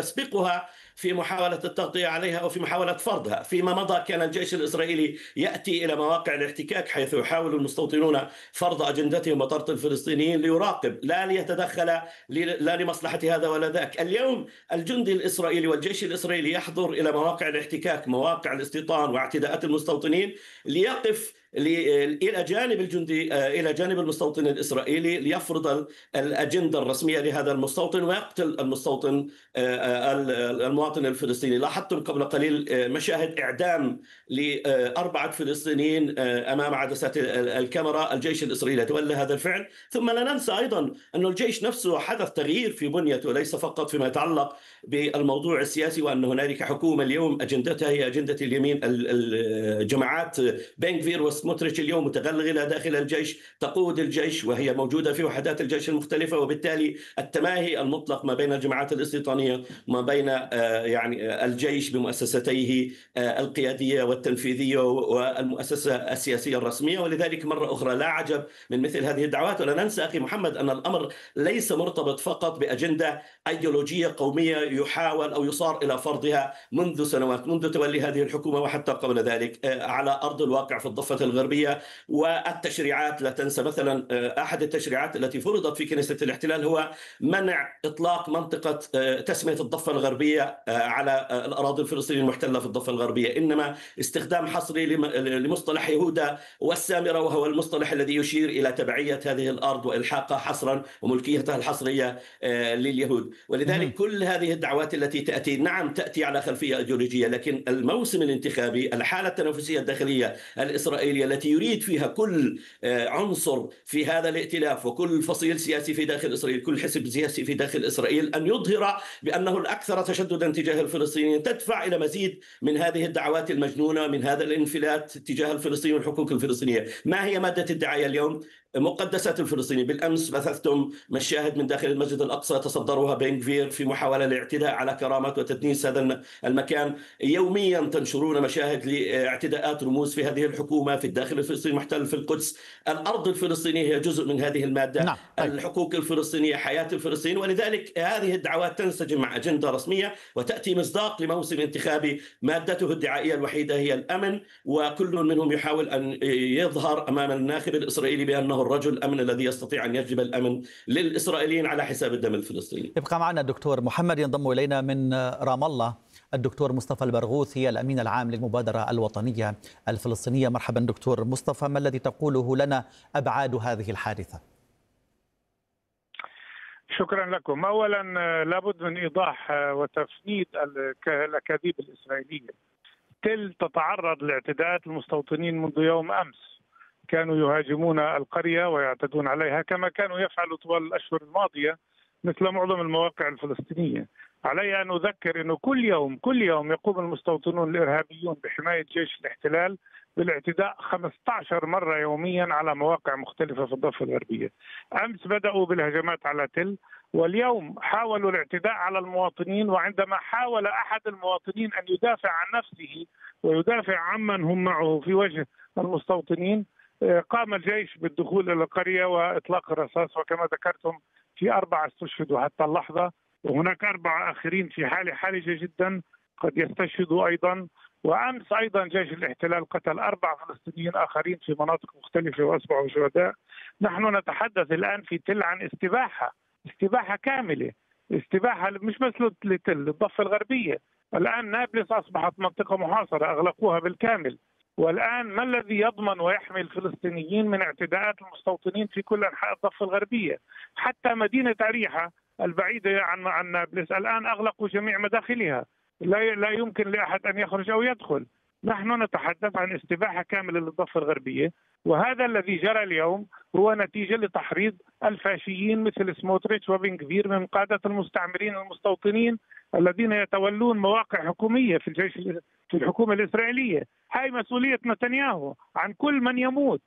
تسبقها في محاولة التغطية عليها أو في محاولة فرضها. فيما مضى كان الجيش الإسرائيلي يأتي إلى مواقع الاحتكاك حيث يحاول المستوطنون فرض أجندتهم وطرد الفلسطينيين ليراقب، لا ليتدخل لا لمصلحة هذا ولا ذاك. اليوم الجندي الإسرائيلي والجيش الإسرائيلي يحضر إلى مواقع الاحتكاك، مواقع الاستيطان واعتداءات المستوطنين، ليقف إلى جانب الجندي، إلى جانب المستوطن الإسرائيلي، ليفرض الأجندة الرسمية لهذا المستوطن ويقتل المستوطن المواطن الفلسطيني. لاحظتم قبل قليل مشاهد إعدام لأربعة فلسطينيين أمام عدسات الكاميرا. الجيش الإسرائيلي تولى هذا الفعل. ثم لا ننسى أيضا أن الجيش نفسه حدث تغيير في بنيته، ليس فقط فيما يتعلق بالموضوع السياسي، وأن هنالك حكومة اليوم أجندتها هي أجندة اليمين. الجماعات بن غفير وسموتريتش اليوم متغلغلة داخل الجيش، تقود الجيش وهي موجودة في وحدات الجيش المختلفة، وبالتالي التماهي المطلق ما بين الجماعات الاستيطانية وما بين يعني الجيش بمؤسستيه القيادية والتنفيذية والمؤسسة السياسية الرسمية. ولذلك مرة أخرى لا عجب من مثل هذه الدعوات. ولا ننسى أخي محمد أن الأمر ليس مرتبط فقط بأجندة أيديولوجية قومية يحاول أو يصار إلى فرضها منذ سنوات، منذ تولي هذه الحكومة وحتى قبل ذلك على أرض الواقع في الضفة الغربية. والتشريعات، لا تنسى مثلا أحد التشريعات التي فرضت في كنيسة الاحتلال هو منع إطلاق منطقة تسمية الضفة الغربية على الأراضي الفلسطينية المحتلة في الضفة الغربية، إنما استخدام حصري لمصطلح يهودا والسامرة، وهو المصطلح الذي يشير إلى تبعية هذه الأرض وإلحاقها حصرا وملكيتها الحصرية لليهود. ولذلك كل هذه الدعوات التي تأتي، نعم تأتي على خلفية أيديولوجية، لكن الموسم الانتخابي، الحالة التنافسية الداخلية الإسرائيلية التي يريد فيها كل عنصر في هذا الائتلاف وكل فصيل سياسي في داخل إسرائيل، كل حزب سياسي في داخل إسرائيل، أن يظهر بأنه الأكثر تشددا تجاه الفلسطينيين، تدفع إلى مزيد من هذه الدعوات المجنونة، من هذا الانفلات تجاه الفلسطينيين والحقوق الفلسطينية. ما هي مادة الدعاية اليوم؟ مقدسات الفلسطينيين. بالأمس بثثتم مشاهد من داخل المسجد الأقصى تصدرها بن غفير في محاولة للاعتداء على كرامة وتدنيس هذا المكان. يوميا تنشرون مشاهد لاعتداءات رموز في هذه الحكومة في الداخل الفلسطيني المحتل في القدس. الأرض الفلسطينية هي جزء من هذه المادة. نعم. طيب. الحقوق الفلسطينية، حياة الفلسطينيين. ولذلك هذه الدعوات تنسجم مع أجندة رسمية وتأتي مصداق لموسم انتخابي مادته الدعائية الوحيدة هي الأمن، وكل منهم يحاول أن يظهر أمام الناخب الإسرائيلي بأنه الرجل الأمن الذي يستطيع أن يجلب الأمن للإسرائيليين على حساب الدم الفلسطيني. يبقى معنا الدكتور محمد. ينضم إلينا من رام الله الدكتور مصطفى البرغوثي الأمين العام للمبادرة الوطنية الفلسطينية. مرحبا دكتور مصطفى، ما الذي تقوله لنا أبعاد هذه الحادثة؟ شكرا لكم. أولا لابد من إيضاح وتفنيد الأكاذيب الإسرائيلية. تل تتعرض لاعتداءات المستوطنين منذ يوم أمس، كانوا يهاجمون القرية ويعتدون عليها كما كانوا يفعلوا طوال الأشهر الماضية مثل معظم المواقع الفلسطينية. علي أن أذكر أنه كل يوم يقوم المستوطنون الإرهابيون بحماية جيش الاحتلال بالاعتداء 15 مرة يوميا على مواقع مختلفة في الضفة الغربية. أمس بدأوا بالهجمات على تل، واليوم حاولوا الاعتداء على المواطنين. وعندما حاول أحد المواطنين أن يدافع عن نفسه ويدافع عمن هم معه في وجه المستوطنين، قام الجيش بالدخول إلى القرية وإطلاق الرصاص، وكما ذكرتم في 4 استشهدوا حتى اللحظة، وهناك 4 آخرين في حالة حرجة جدا قد يستشهدوا أيضا. وأمس أيضا جيش الاحتلال قتل 4 فلسطينيين آخرين في مناطق مختلفة وأصبحوا شهداء. نحن نتحدث الآن في تل عن استباحة كاملة، استباحة مش بس لتل، الضفة الغربية. الآن نابلس أصبحت منطقة محاصرة، أغلقوها بالكامل. والآن ما الذي يضمن ويحمي الفلسطينيين من اعتداءات المستوطنين في كل أنحاء الضفة الغربية؟ حتى مدينة أريحة البعيدة عن نابلس الآن أغلقوا جميع مداخلها، لا يمكن لأحد أن يخرج أو يدخل. نحن نتحدث عن استباحة كاملة للضفة الغربية، وهذا الذي جرى اليوم هو نتيجة لتحريض الفاشيين مثل سموتريتش وبن غفير من قادة المستعمرين المستوطنين الذين يتولون مواقع حكومية في الجيش في الحكومة الإسرائيلية. هاي مسؤولية نتنياهو عن كل من يموت،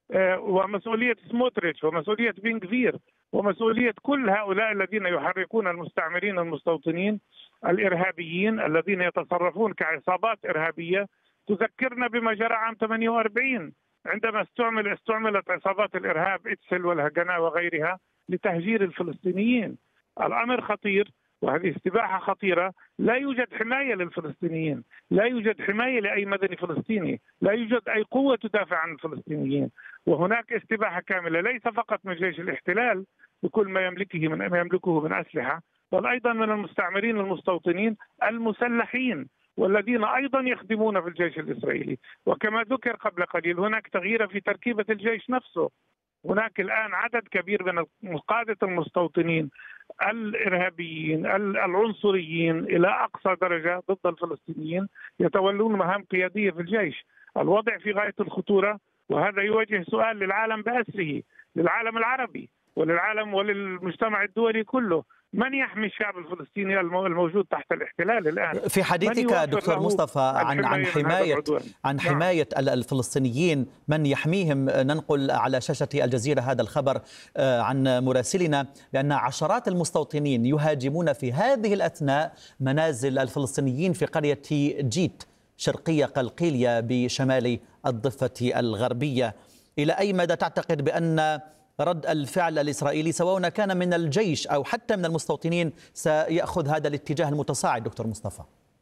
ومسؤولية سموتريتش ومسؤولية بن غفير ومسؤولية كل هؤلاء الذين يحركون المستعمرين المستوطنين الإرهابيين الذين يتصرفون كعصابات إرهابية. تذكرنا بما جرى عام 48 عندما استعملت عصابات الإرهاب إتسل والهجناء وغيرها لتهجير الفلسطينيين. الأمر خطير، وهذه استباحة خطيرة. لا يوجد حماية للفلسطينيين، لا يوجد حماية لأي مدني فلسطيني، لا يوجد أي قوة تدافع عن الفلسطينيين، وهناك استباحة كاملة ليس فقط من جيش الاحتلال بكل ما يملكه من أسلحة، بل أيضا من المستعمرين المستوطنين المسلحين والذين أيضا يخدمون في الجيش الإسرائيلي. وكما ذكر قبل قليل هناك تغيير في تركيبة الجيش نفسه. هناك الآن عدد كبير من قادة المستوطنين الإرهابيين العنصريين إلى أقصى درجة ضد الفلسطينيين يتولون مهام قيادية في الجيش. الوضع في غاية الخطورة، وهذا يوجه سؤال للعالم بأسره، للعالم العربي وللعالم وللمجتمع الدولي كله: من يحمي الشعب الفلسطيني الموجود تحت الاحتلال الآن؟ في حديثك دكتور مصطفى عن حماية الفلسطينيين، من يحميهم، ننقل على شاشة الجزيرة هذا الخبر عن مراسلنا بأن عشرات المستوطنين يهاجمون في هذه الأثناء منازل الفلسطينيين في قرية جيت شرقية قلقيلية بشمال الضفة الغربية. إلى أي مدى تعتقد بأن رد الفعل الإسرائيلي سواء كان من الجيش أو حتى من المستوطنين سيأخذ هذا الاتجاه المتصاعد دكتور مصطفى؟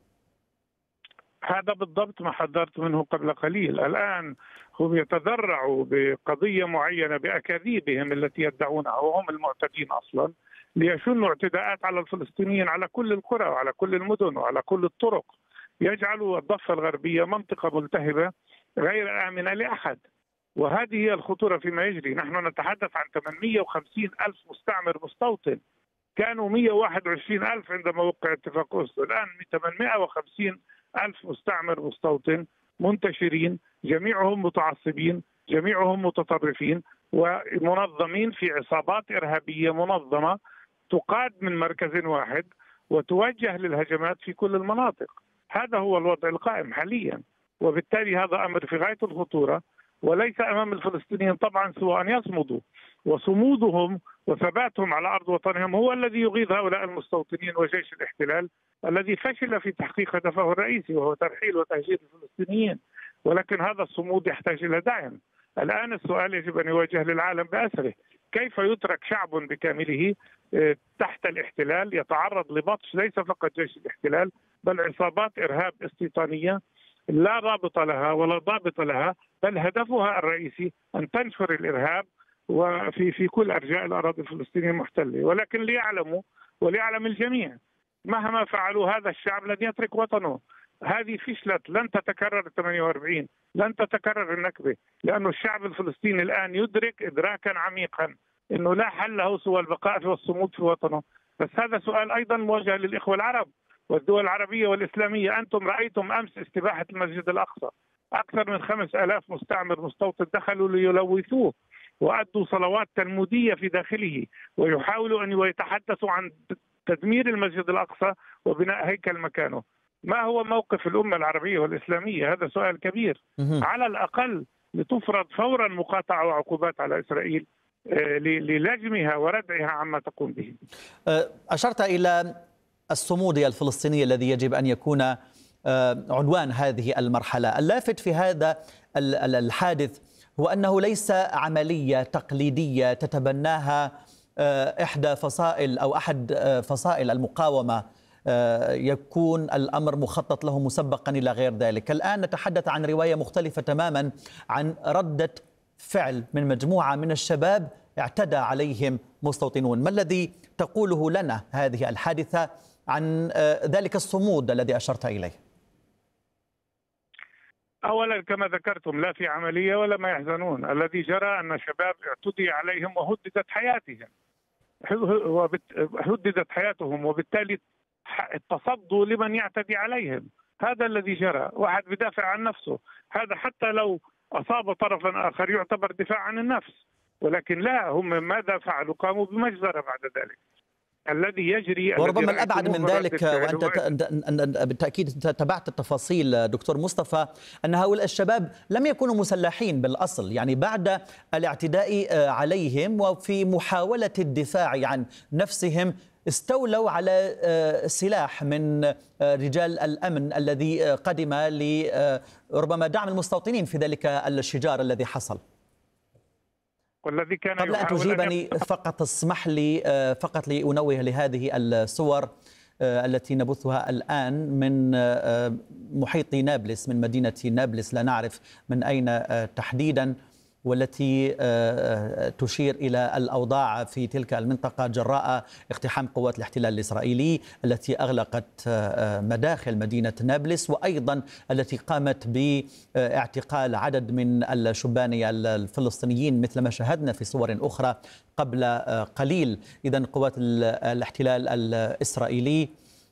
هذا بالضبط ما حذرت منه قبل قليل. الآن هم يتذرعوا بقضية معينة بأكاذيبهم التي يدعونها، وهم المعتدين أصلا، ليشنوا اعتداءات على الفلسطينيين على كل القرى وعلى كل المدن وعلى كل الطرق، يجعلوا الضفة الغربية منطقة ملتهبة غير آمنة لأحد. وهذه هي الخطورة فيما يجري. نحن نتحدث عن 850 ألف مستعمر مستوطن، كانوا 121 ألف عندما وقع اتفاق أوسلو، الآن 850 ألف مستعمر مستوطن منتشرين، جميعهم متعصبين، جميعهم متطرفين ومنظمين في عصابات إرهابية منظمة تقاد من مركز واحد وتوجه للهجمات في كل المناطق. هذا هو الوضع القائم حاليا، وبالتالي هذا أمر في غاية الخطورة، وليس أمام الفلسطينيين طبعا سوى أن يصمدوا، وصمودهم وثباتهم على أرض وطنهم هو الذي يغيظ هؤلاء المستوطنين وجيش الاحتلال الذي فشل في تحقيق هدفه الرئيسي وهو ترحيل وتهجير الفلسطينيين. ولكن هذا الصمود يحتاج إلى دعم. الآن السؤال يجب أن يوجه للعالم بأسره: كيف يترك شعب بكامله تحت الاحتلال يتعرض لبطش ليس فقط جيش الاحتلال بل عصابات إرهاب استيطانية لا رابط لها ولا ضابط لها، بل هدفها الرئيسي أن تنشر الإرهاب وفي كل أرجاء الأراضي الفلسطينية المحتلة. ولكن ليعلموا وليعلم الجميع مهما فعلوا هذا الشعب لن يترك وطنه. هذه فشلت، لن تتكرر 48، لن تتكرر النكبة، لأن الشعب الفلسطيني الآن يدرك إدراكا عميقا أنه لا حل له سوى البقاء والصمود في وطنه. بس هذا سؤال أيضا موجه للإخوة العرب والدول العربية والإسلامية. أنتم رأيتم أمس استباحة المسجد الأقصى، أكثر من 5000 مستعمر مستوطن دخلوا ليلوثوه وأدوا صلوات تلمودية في داخله، ويحاولوا أن يتحدثوا عن تدمير المسجد الأقصى وبناء هيكل مكانه. ما هو موقف الأمة العربية والإسلامية؟ هذا سؤال كبير. على الأقل لتفرض فورا مقاطعة وعقوبات على إسرائيل للجمها وردعها عما تقوم به. أشرت إلى الصمود الفلسطيني الذي يجب أن يكون عنوان هذه المرحلة. اللافت في هذا الحادث هو أنه ليس عملية تقليدية تتبناها إحدى فصائل أو أحد فصائل المقاومة يكون الأمر مخطط له مسبقا إلى غير ذلك. الآن نتحدث عن رواية مختلفة تماما، عن ردة فعل من مجموعة من الشباب اعتدى عليهم مستوطنون. ما الذي تقوله لنا هذه الحادثة عن ذلك الصمود الذي أشرت إليه؟ أولا كما ذكرتم لا في عملية ولا ما يحزنون. الذي جرى أن شباب اعتدي عليهم وهددت حياتهم، هددت حياتهم، وبالتالي تصدوا لمن يعتدي عليهم. هذا الذي جرى. واحد بدافع عن نفسه، هذا حتى لو أصاب طرفا آخر يعتبر دفاع عن النفس. ولكن لا، هم ماذا فعلوا؟ قاموا بمجزرة بعد ذلك. الذي يجري وربما الأبعد من ذلك، وأنت بالتأكيد تابعت التفاصيل دكتور مصطفى، أن هؤلاء الشباب لم يكونوا مسلحين بالأصل، يعني بعد الاعتداء عليهم وفي محاولة الدفاع عن نفسهم استولوا على سلاح من رجال الأمن الذي قدم لربما دعم المستوطنين في ذلك الشجار الذي حصل. والذي كان قبل أن يحاول تجيبني فقط اسمح لي فقط لأنوه لهذه الصور التي نبثها الآن من محيط نابلس، من مدينة نابلس، لا نعرف من أين تحديدا، والتي تشير إلى الأوضاع في تلك المنطقة جراء اقتحام قوات الاحتلال الإسرائيلي التي أغلقت مداخل مدينة نابلس، وأيضا التي قامت باعتقال عدد من الشبان الفلسطينيين مثل ما شاهدنا في صور أخرى قبل قليل. إذن قوات الاحتلال الإسرائيلي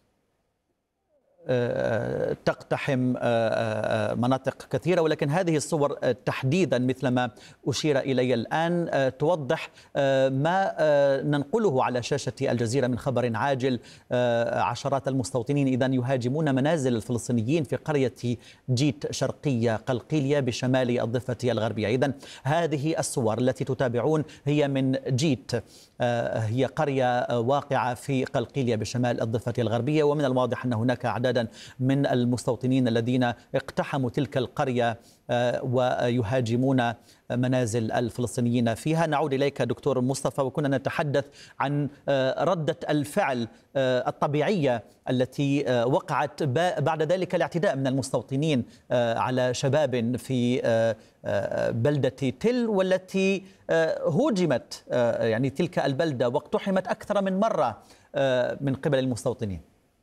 تقتحم مناطق كثيرة، ولكن هذه الصور تحديدا مثل ما أشير إلي الآن توضح ما ننقله على شاشة الجزيرة من خبر عاجل. عشرات المستوطنين إذن يهاجمون منازل الفلسطينيين في قرية جيت شرقية قلقيلية بشمال الضفة الغربية. إذن هذه الصور التي تتابعون هي من جيت، هي قرية واقعة في قلقيلية بشمال الضفة الغربية، ومن الواضح أن هناك أعدادا من المستوطنين الذين اقتحموا تلك القرية ويهاجمون منازل الفلسطينيين فيها. نعود إليك دكتور مصطفى، وكنا نتحدث عن ردة الفعل الطبيعية التي وقعت بعد ذلك الاعتداء من المستوطنين على شباب في بلدة تل، والتي هوجمت يعني تلك البلدة واقتحمت أكثر من مرة من قبل المستوطنين.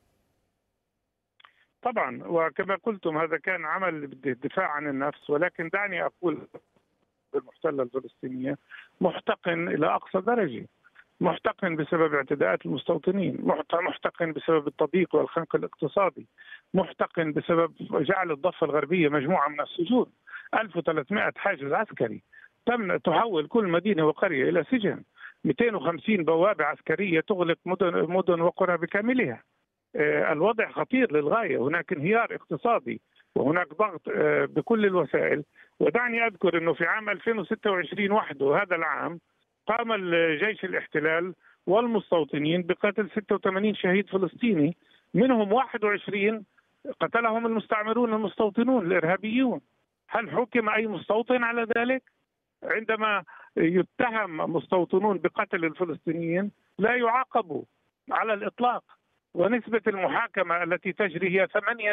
طبعا، وكما قلتم هذا كان عمل بالدفاع عن النفس، ولكن دعني أقول المحتلة الفلسطينية محتقن إلى أقصى درجة، محتقن بسبب اعتداءات المستوطنين، محتقن بسبب التضييق والخنق الاقتصادي، محتقن بسبب جعل الضفة الغربية مجموعة من السجون، 1300 حاجز عسكري، تحول كل مدينة وقرية إلى سجن، 250 بوابة عسكرية تغلق مدن وقرى بكاملها. الوضع خطير للغاية، هناك انهيار اقتصادي وهناك ضغط بكل الوسائل. ودعني أذكر أنه في عام 2026 وحده هذا العام قام الجيش الاحتلال والمستوطنين بقتل 86 شهيد فلسطيني، منهم 21 قتلهم المستعمرون المستوطنون الإرهابيون. هل حكم أي مستوطن على ذلك؟ عندما يتهم مستوطنون بقتل الفلسطينيين لا يعاقبوا على الإطلاق، ونسبة المحاكمة التي تجري هي 8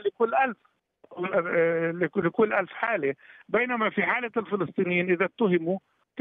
لكل 1000 حالة، بينما في حالة الفلسطينيين إذا اتهموا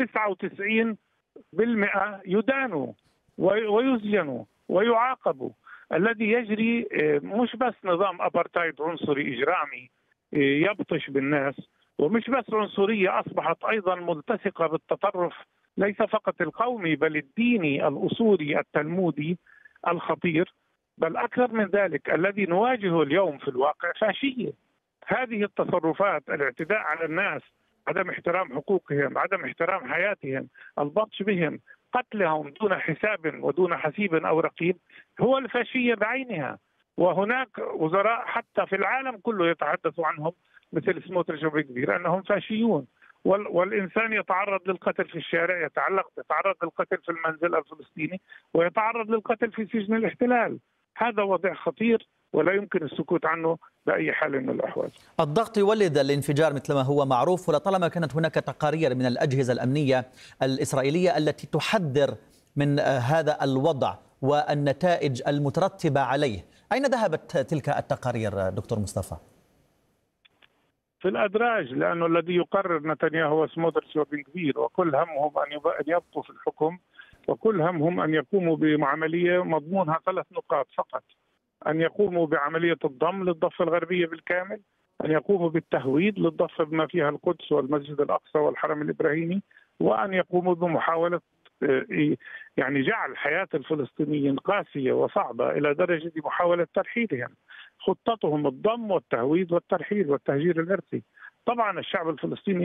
99% يدانوا ويسجنوا ويعاقبوا. الذي يجري مش بس نظام أبرتايد عنصري إجرامي يبطش بالناس، ومش بس عنصرية أصبحت أيضا ملتصقة بالتطرف ليس فقط القومي بل الديني الأصولي التلمودي الخطير، بل أكثر من ذلك الذي نواجهه اليوم في الواقع فاشية. هذه التصرفات، الاعتداء على الناس، عدم احترام حقوقهم، عدم احترام حياتهم، البطش بهم، قتلهم دون حساب ودون حسيب أو رقيب، هو الفاشية بعينها. وهناك وزراء حتى في العالم كله يتحدث عنهم مثل سموتريتش وبن غفير أنهم فاشيون. والإنسان يتعرض للقتل في الشارع، يتعرض للقتل في المنزل الفلسطيني، ويتعرض للقتل في سجن الاحتلال. هذا وضع خطير ولا يمكن السكوت عنه بأي حال من الأحوال. الضغط يولد الانفجار مثل ما هو معروف، ولطالما كانت هناك تقارير من الأجهزة الأمنية الإسرائيلية التي تحذر من هذا الوضع والنتائج المترتبة عليه. أين ذهبت تلك التقارير دكتور مصطفى؟ في الأدراج، لأنه الذي يقرر نتنياهو وسموتريتش وبن غفير، وكل همهم أن يبقوا في الحكم، وكل همهم أن يقوموا بعملية مضمونها 3 نقاط فقط: أن يقوموا بعملية الضم للضفة الغربية بالكامل، أن يقوموا بالتهويد للضفة بما فيها القدس والمسجد الأقصى والحرم الإبراهيمي، وأن يقوموا بمحاولة يعني جعل حياة الفلسطينيين قاسية وصعبة إلى درجة محاولة ترحيلهم. خطتهم الضم والتهويد والترحيل والتهجير الإرثي. طبعا الشعب الفلسطيني.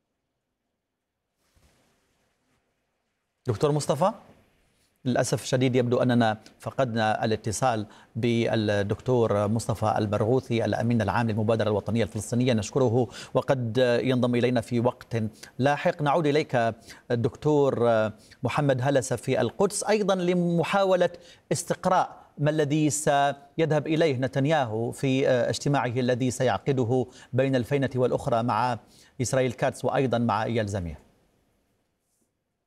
دكتور مصطفى، للأسف الشديد يبدو أننا فقدنا الاتصال بالدكتور مصطفى البرغوثي الأمين العام للمبادرة الوطنية الفلسطينية، نشكره وقد ينضم إلينا في وقت لاحق. نعود إليك الدكتور محمد هلسة في القدس أيضا لمحاولة استقراء ما الذي سيذهب إليه نتنياهو في اجتماعه الذي سيعقده بين الفينة والأخرى مع إسرائيل كاتس وأيضا مع إيال زمير.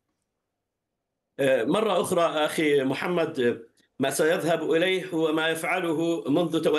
مرة أخرى أخي محمد، ما سيذهب إليه هو ما يفعله منذ